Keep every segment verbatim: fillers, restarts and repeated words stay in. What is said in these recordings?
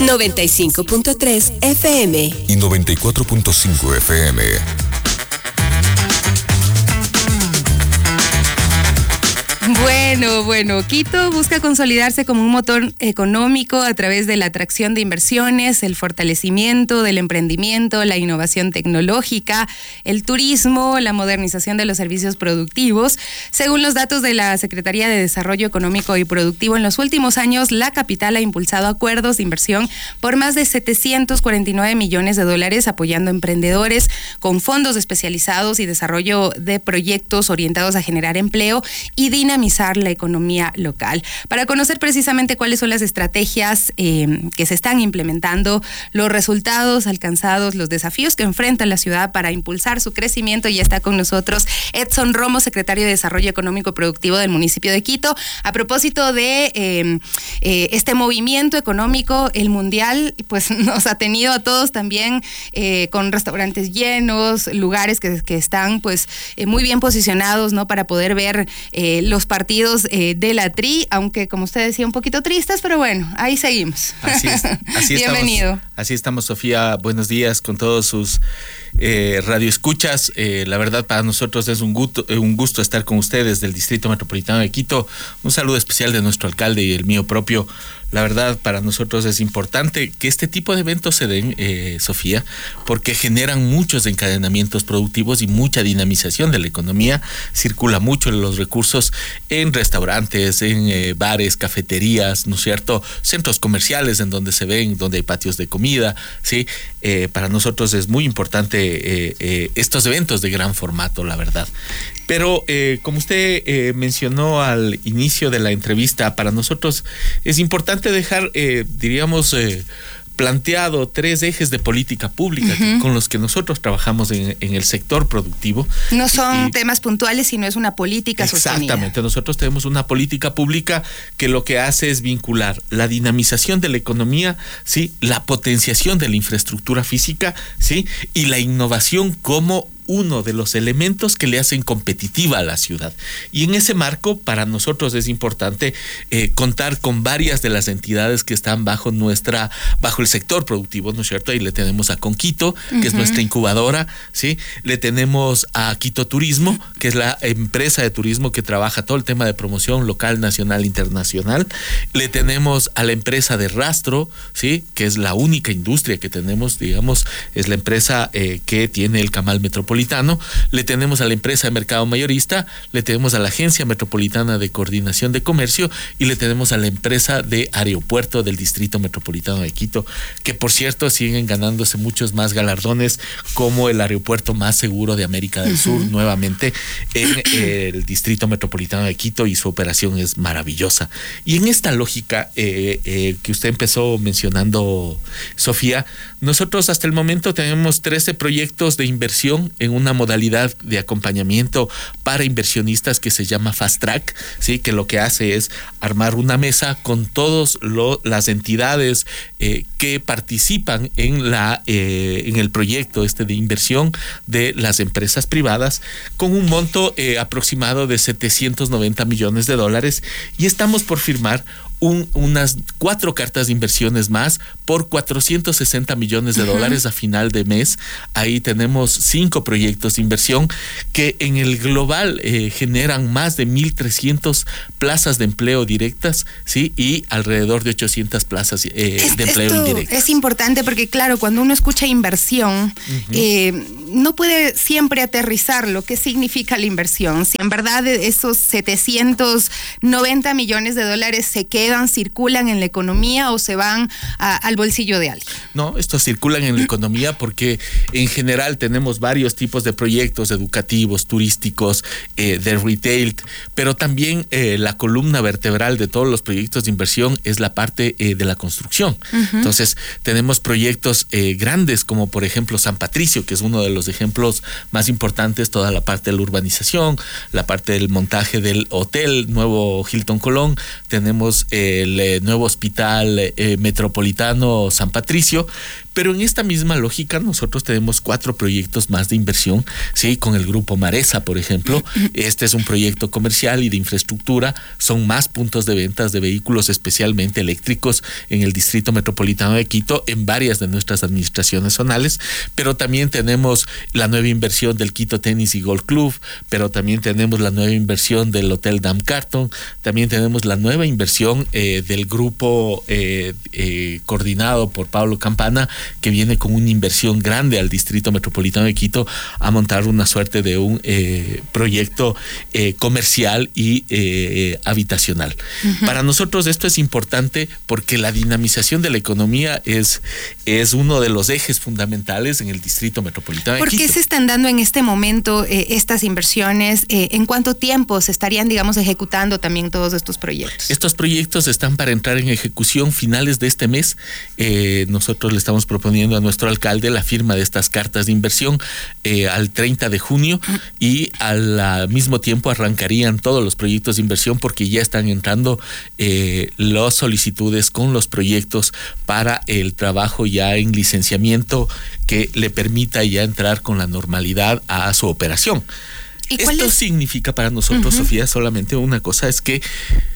noventa y cinco punto tres F M y noventa y cuatro punto cinco F M. Bueno, bueno, Quito busca consolidarse como un motor económico a través de la atracción de inversiones, el fortalecimiento del emprendimiento, la innovación tecnológica, el turismo, la modernización de los servicios productivos. Según los datos de la Secretaría de Desarrollo Económico y Productivo, en los últimos años la capital ha impulsado acuerdos de inversión por más de setecientos cuarenta y nueve millones de dólares, apoyando emprendedores con fondos especializados y desarrollo de proyectos orientados a generar empleo y dinamizar la economía local. Para conocer precisamente cuáles son las estrategias eh, que se están implementando, los resultados alcanzados, los desafíos que enfrenta la ciudad para impulsar su crecimiento, ya está con nosotros Edson Romo, secretario de Desarrollo Económico y Productivo del municipio de Quito. A propósito de eh, eh, este movimiento económico, el mundial, pues nos ha tenido a todos también eh, con restaurantes llenos, lugares que, que están pues eh, muy bien posicionados, ¿no?, para poder ver eh, los partidos eh, de la Tri, aunque como usted decía un poquito tristes, pero bueno, ahí seguimos. Así es, así Bienvenido. Estamos, así estamos, Sofía. Buenos días con todos sus eh, radioescuchas. Eh, la verdad, para nosotros es un gusto, eh, un gusto estar con ustedes del Distrito Metropolitano de Quito. Un saludo especial de nuestro alcalde y el mío propio. La verdad, para nosotros es importante que este tipo de eventos se den, eh, Sofía, porque generan muchos encadenamientos productivos y mucha dinamización de la economía. Circula mucho los recursos en restaurantes, en eh, bares, cafeterías, ¿no es cierto? Centros comerciales en donde se ven, donde hay patios de comida, ¿sí? Eh, para nosotros es muy importante eh, eh, estos eventos de gran formato, la verdad. Pero eh, como usted eh, mencionó al inicio de la entrevista, para nosotros es importante dejar, eh, diríamos, eh, planteado tres ejes de política pública uh-huh. que, con los que nosotros trabajamos en, en el sector productivo. No son y, temas puntuales, sino es una política exactamente, sostenida. Exactamente, nosotros tenemos una política pública que lo que hace es vincular la dinamización de la economía, ¿sí?, la potenciación de la infraestructura física, ¿sí?, y la innovación como uno de los elementos que le hacen competitiva a la ciudad. Y en ese marco, para nosotros es importante eh, contar con varias de las entidades que están bajo nuestra, bajo el sector productivo, ¿no es cierto? Ahí le tenemos a Conquito, que uh-huh. es nuestra incubadora, ¿sí? Le tenemos a Quito Turismo, que es la empresa de turismo que trabaja todo el tema de promoción local, nacional, internacional. Le tenemos a la empresa de Rastro, ¿sí?, que es la única industria que tenemos, digamos, es la empresa eh, que tiene el Camal Metropolitano. Le tenemos a la empresa de mercado mayorista, le tenemos a la Agencia Metropolitana de Coordinación de Comercio y le tenemos a la empresa de aeropuerto del Distrito Metropolitano de Quito, que por cierto siguen ganándose muchos más galardones, como el aeropuerto más seguro de América del uh-huh. Sur, nuevamente en el Distrito Metropolitano de Quito, y su operación es maravillosa. Y en esta lógica eh, eh, que usted empezó mencionando, Sofía, nosotros hasta el momento tenemos trece proyectos de inversión en una modalidad de acompañamiento para inversionistas que se llama Fast Track, ¿sí?, que lo que hace es armar una mesa con todas las entidades eh, que participan en la eh, en el proyecto este de inversión de las empresas privadas, con un monto eh, aproximado de setecientos noventa millones de dólares, y estamos por firmar Un, unas cuatro cartas de inversiones más por cuatrocientos sesenta millones de uh-huh. dólares a final de mes. Ahí tenemos cinco proyectos de inversión que en el global eh, generan más de mil trescientas plazas de empleo directas, ¿sí?, y alrededor de ochocientas plazas eh, es, de empleo indirectas. Es importante porque, claro, cuando uno escucha inversión, uh-huh. eh, no puede siempre aterrizarlo. ¿Qué significa la inversión? Si en verdad esos setecientos noventa millones de dólares se quedan, circulan en la economía o se van a, al bolsillo de alguien. No, estos circulan en la economía porque en general tenemos varios tipos de proyectos educativos, turísticos, eh, de retail, pero también eh, la columna vertebral de todos los proyectos de inversión es la parte eh, de la construcción. Uh-huh. Entonces tenemos proyectos eh, grandes como por ejemplo San Patricio, que es uno de los ejemplos más importantes, toda la parte de la urbanización, la parte del montaje del hotel nuevo Hilton Colón. Tenemos eh, el eh, nuevo hospital eh, metropolitano San Patricio, Pero en esta misma lógica nosotros tenemos cuatro proyectos más de inversión, ¿sí? Con el grupo Maresa, por ejemplo. Este es un proyecto comercial y de infraestructura. Son más puntos de ventas de vehículos especialmente eléctricos en el Distrito Metropolitano de Quito, en varias de nuestras administraciones zonales. Pero también tenemos la nueva inversión del Quito Tenis y Golf Club, pero también tenemos la nueva inversión del Hotel Dam Carton, también tenemos la nueva inversión eh, del grupo eh, eh, coordinado por Pablo Campana, que viene con una inversión grande al Distrito Metropolitano de Quito a montar una suerte de un eh, proyecto eh, comercial y eh, habitacional. Uh-huh. Para nosotros esto es importante porque la dinamización de la economía es, es uno de los ejes fundamentales en el Distrito Metropolitano de ¿Por Quito. qué se están dando en este momento eh, estas inversiones? Eh, ¿En cuánto tiempo se estarían, digamos, ejecutando también todos estos proyectos? Estos proyectos están para entrar en ejecución finales de este mes. Eh, nosotros le estamos proponiendo a nuestro alcalde la firma de estas cartas de inversión eh, al treinta de junio y al mismo tiempo arrancarían todos los proyectos de inversión porque ya están entrando eh, las solicitudes con los proyectos para el trabajo ya en licenciamiento que le permita ya entrar con la normalidad a su operación. Esto es? significa para nosotros, uh-huh. Sofía, solamente una cosa, es que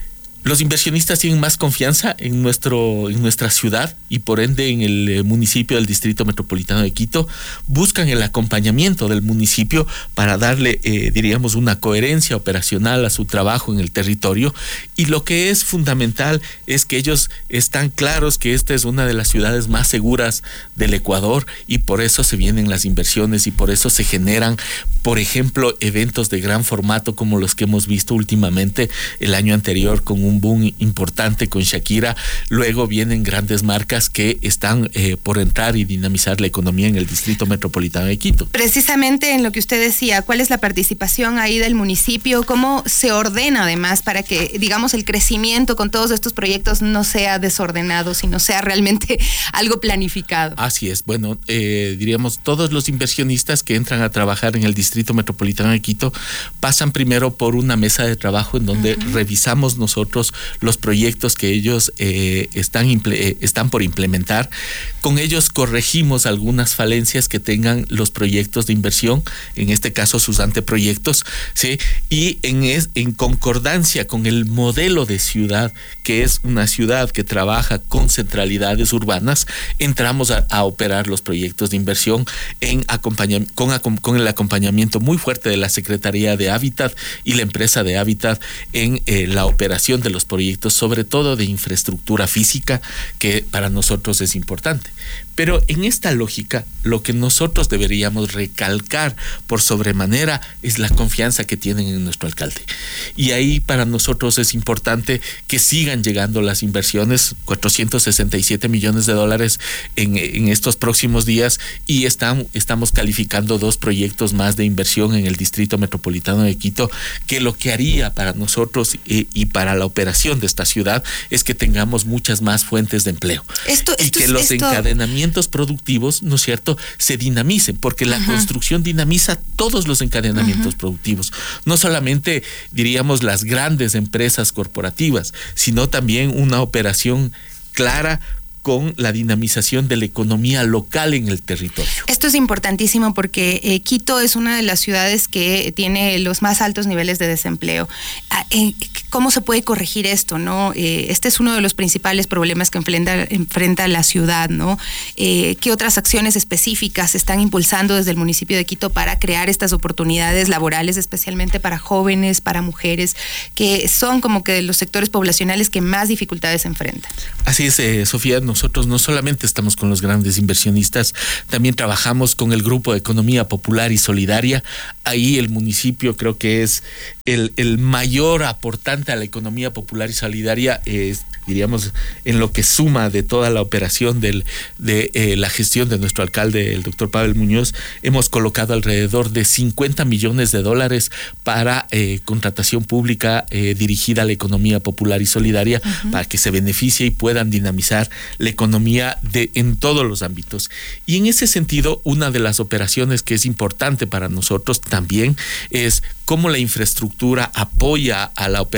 los inversionistas tienen más confianza en nuestro en nuestra ciudad y por ende en el municipio del Distrito Metropolitano de Quito. Buscan el acompañamiento del municipio para darle, eh, diríamos, una coherencia operacional a su trabajo en el territorio. Y lo que es fundamental es que ellos están claros que esta es una de las ciudades más seguras del Ecuador y por eso se vienen las inversiones y por eso se generan, por ejemplo, eventos de gran formato como los que hemos visto últimamente el año anterior con un boom importante con Shakira. Luego vienen grandes marcas que están eh, por entrar y dinamizar la economía en el Distrito Metropolitano de Quito. Precisamente en lo que usted decía, ¿cuál es la participación ahí del municipio? ¿Cómo se ordena además para que, digamos, el crecimiento con todos estos proyectos no sea desordenado, sino sea realmente algo planificado? Así es. Bueno, eh, diríamos, todos los inversionistas que entran a trabajar en el Distrito Metropolitano de Quito pasan primero por una mesa de trabajo en donde uh-huh. revisamos nosotros los proyectos que ellos eh, están, eh, están por implementar. Con ellos corregimos algunas falencias que tengan los proyectos de inversión, en este caso sus anteproyectos, ¿sí? Y en, es, en concordancia con el modelo de ciudad, que es una ciudad que trabaja con centralidades urbanas, entramos a, a operar los proyectos de inversión en acompañam- con, con el acompañamiento muy fuerte de la Secretaría de Hábitat y la empresa de Hábitat en eh, la operación de los proyectos, sobre todo de infraestructura física, que para nosotros es importante. Pero en esta lógica, lo que nosotros deberíamos recalcar por sobremanera es la confianza que tienen en nuestro alcalde. Y ahí para nosotros es importante que sigan llegando las inversiones, cuatrocientos sesenta y siete millones de dólares en, en estos próximos días, y están, estamos calificando dos proyectos más de inversión en el Distrito Metropolitano de Quito, que lo que haría para nosotros y, y para la operación de esta ciudad es que tengamos muchas más fuentes de empleo. Esto, y esto, que los esto... encadenamientos productivos, ¿no es cierto?, se dinamicen, porque la uh-huh. construcción dinamiza todos los encadenamientos uh-huh. productivos, no solamente, diríamos, las grandes empresas corporativas, sino también una operación clara con la dinamización de la economía local en el territorio. Esto es importantísimo porque eh, Quito es una de las ciudades que tiene los más altos niveles de desempleo. Ah, eh, ¿Cómo se puede corregir esto, no? Eh, este es uno de los principales problemas que enfrenta, enfrenta la ciudad, ¿no? Eh, ¿Qué otras acciones específicas se están impulsando desde el municipio de Quito para crear estas oportunidades laborales, especialmente para jóvenes, para mujeres, que son como que los sectores poblacionales que más dificultades enfrentan? Así es, eh, Sofía. Nosotros no solamente estamos con los grandes inversionistas, también trabajamos con el Grupo de Economía Popular y Solidaria. Ahí el municipio creo que es el, el mayor aportante a la economía popular y solidaria, eh, diríamos, en lo que suma de toda la operación del, de eh, la gestión de nuestro alcalde, el doctor Pavel Muñoz. Hemos colocado alrededor de cincuenta millones de dólares para eh, contratación pública eh, dirigida a la economía popular y solidaria, uh-huh. para que se beneficie y puedan dinamizar la economía de, en todos los ámbitos. Y en ese sentido, una de las operaciones que es importante para nosotros también es cómo la infraestructura apoya a la operación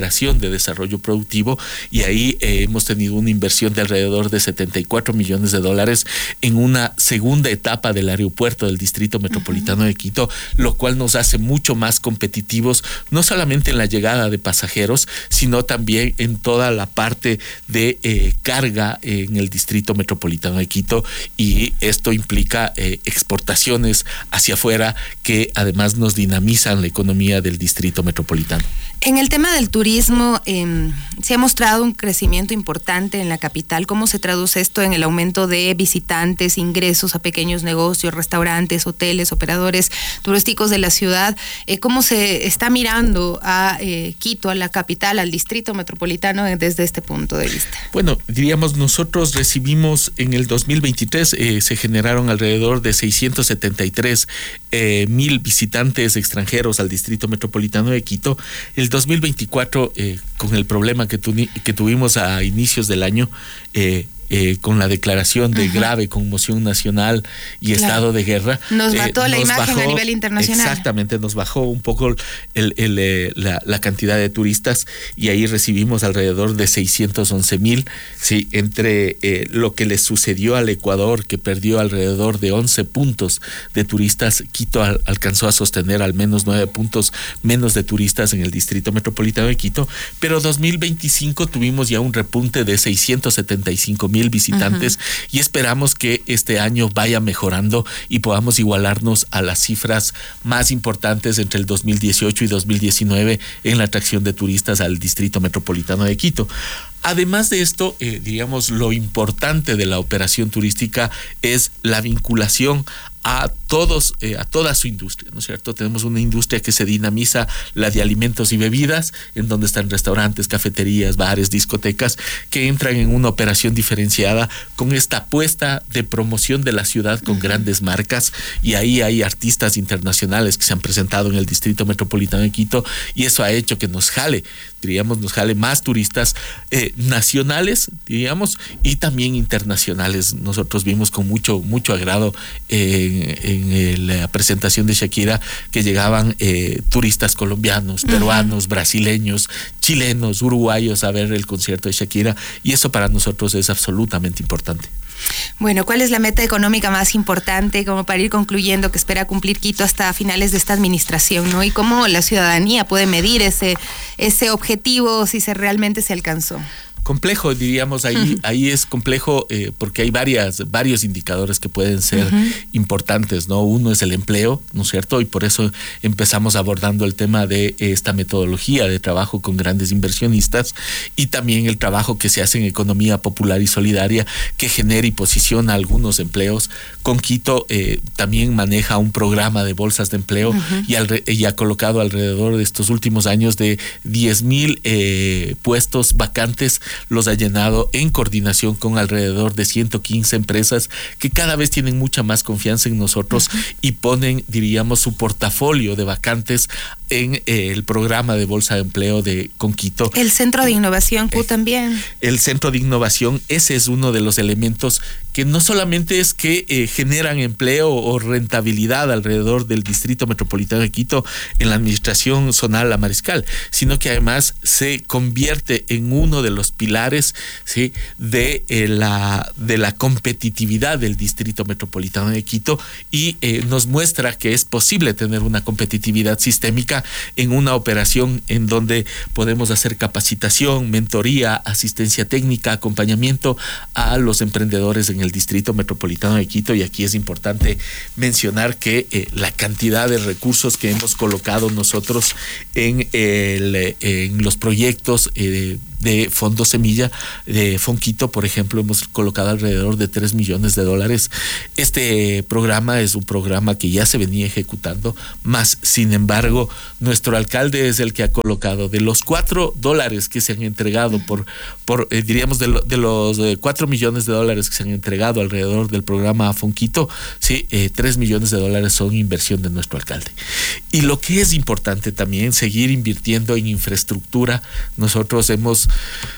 operación de desarrollo productivo, y ahí eh, hemos tenido una inversión de alrededor de setenta y cuatro millones de dólares en una segunda etapa del aeropuerto del Distrito Metropolitano uh-huh. de Quito, lo cual nos hace mucho más competitivos, no solamente en la llegada de pasajeros, sino también en toda la parte de eh, carga en el Distrito Metropolitano de Quito, y esto implica eh, exportaciones hacia afuera que además nos dinamizan la economía del Distrito Metropolitano. En el tema del turismo, eh, se ha mostrado un crecimiento importante en la capital. ¿Cómo se traduce esto en el aumento de visitantes, ingresos a pequeños negocios, restaurantes, hoteles, operadores turísticos de la ciudad? Eh, ¿Cómo se está mirando a eh, Quito, a la capital, al Distrito Metropolitano desde este punto de vista? Bueno, diríamos, nosotros recibimos en el dos mil veintitrés, eh, se generaron alrededor de seiscientos setenta y tres eh, mil visitantes extranjeros al Distrito Metropolitano de Quito. El dos mil veinticuatro, eh, con el problema que, tu, que tuvimos a inicios del año, eh, Eh, con la declaración de uh-huh. grave conmoción nacional y claro. estado de guerra. Nos mató eh, la nos imagen bajó, a nivel internacional. Exactamente, nos bajó un poco el, el, el, la, la cantidad de turistas, y ahí recibimos alrededor de seiscientos once mil, sí, entre eh, lo que le sucedió al Ecuador, que perdió alrededor de once puntos de turistas. Quito al, alcanzó a sostener al menos nueve puntos menos de turistas en el Distrito Metropolitano de Quito, pero dos mil veinticinco tuvimos ya un repunte de seiscientos setenta y cinco mil visitantes uh-huh. y esperamos que este año vaya mejorando y podamos igualarnos a las cifras más importantes entre el dos mil dieciocho y dos mil diecinueve en la atracción de turistas al Distrito Metropolitano de Quito. Además de esto, eh, diríamos, lo importante de la operación turística es la vinculación a todos, eh, a toda su industria, ¿no es cierto? Tenemos una industria que se dinamiza, la de alimentos y bebidas, en donde están restaurantes, cafeterías, bares, discotecas, que entran en una operación diferenciada con esta apuesta de promoción de la ciudad con uh-huh. grandes marcas, y ahí hay artistas internacionales que se han presentado en el Distrito Metropolitano de Quito, y eso ha hecho que nos jale, diríamos, nos jale más turistas eh, nacionales, diríamos, y también internacionales. Nosotros vimos con mucho, mucho agrado eh, en, en la presentación de Shakira que llegaban eh, turistas colombianos, peruanos, uh-huh. brasileños, chilenos, uruguayos a ver el concierto de Shakira, y eso para nosotros es absolutamente importante. Bueno, ¿cuál es la meta económica más importante, como para ir concluyendo, que espera cumplir Quito hasta finales de esta administración, ¿no? Y cómo la ciudadanía puede medir ese, ese objetivo, si se realmente se alcanzó? Complejo, diríamos, ahí, uh-huh. ahí es complejo eh, porque hay varias, varios indicadores que pueden ser uh-huh. importantes, ¿no? Uno es el empleo, ¿no es cierto? Y por eso empezamos abordando el tema de esta metodología de trabajo con grandes inversionistas, y también el trabajo que se hace en economía popular y solidaria, que genera y posiciona algunos empleos. Con Quito eh, también maneja un programa de bolsas de empleo uh-huh. y, al, y ha colocado alrededor de estos últimos años de diez mil eh, puestos vacantes, los ha llenado en coordinación con alrededor de ciento quince empresas que cada vez tienen mucha más confianza en nosotros uh-huh. y ponen, diríamos, su portafolio de vacantes en eh, el programa de bolsa de empleo de con Quito. El Centro de Innovación Q eh, también. El Centro de Innovación, ese es uno de los elementos que no solamente es que eh, generan empleo o rentabilidad alrededor del Distrito Metropolitano de Quito en la administración zonal La Mariscal, sino que además se convierte en uno de los pilares, ¿sí?, de, eh, la, de la competitividad del Distrito Metropolitano de Quito, y eh, nos muestra que es posible tener una competitividad sistémica en una operación en donde podemos hacer capacitación, mentoría, asistencia técnica, acompañamiento a los emprendedores en el Distrito Metropolitano de Quito. Y aquí es importante mencionar que eh, la cantidad de recursos que hemos colocado nosotros en, el, en los proyectos eh, de Fondo Semilla de Fonquito, por ejemplo, hemos colocado alrededor de tres millones de dólares. Este programa es un programa que ya se venía ejecutando, más sin embargo nuestro alcalde es el que ha colocado de los cuatro dólares que se han entregado por, por eh, diríamos de, lo, de los eh, cuatro millones de dólares que se han entregado alrededor del programa Fonquito, sí, eh, tres millones de dólares son inversión de nuestro alcalde. Y lo que es importante también, seguir invirtiendo en infraestructura. Nosotros hemos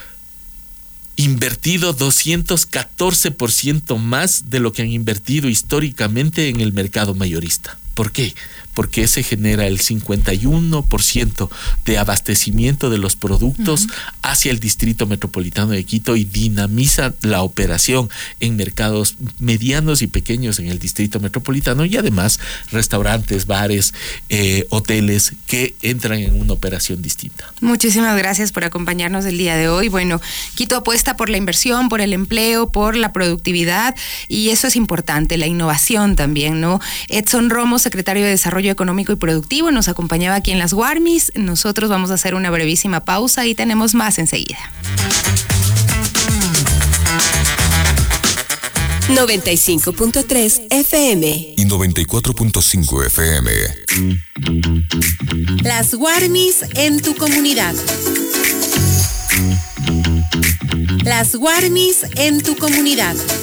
invertido doscientos catorce por ciento más de lo que han invertido históricamente en el mercado mayorista. ¿Por qué? porque ese genera el cincuenta y uno por ciento de abastecimiento de los productos uh-huh. hacia el Distrito Metropolitano de Quito y dinamiza la operación en mercados medianos y pequeños en el Distrito Metropolitano y además restaurantes, bares, eh, hoteles que entran en una operación distinta. Muchísimas gracias por acompañarnos el día de hoy. Bueno, Quito apuesta por la inversión, por el empleo, por la productividad y eso es importante, la innovación también, ¿no? Edson Romo, secretario de Desarrollo Económico y Productivo, nos acompañaba aquí en las Guarmis. Nosotros vamos a hacer una brevísima pausa y tenemos más enseguida. noventa y cinco punto tres F M y noventa y cuatro punto cinco F M. Las Guarmis en tu comunidad. Las Guarmis en tu comunidad.